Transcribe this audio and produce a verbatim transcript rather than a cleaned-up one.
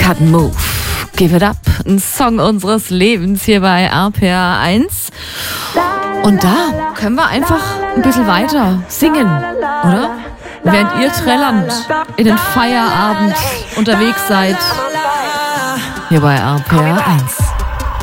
Cut Move, Give It Up, ein Song unseres Lebens hier bei R P R eins. Und da können wir einfach ein bisschen weiter singen, oder? Während ihr trällernd in den Feierabend unterwegs seid, hier bei R P R eins.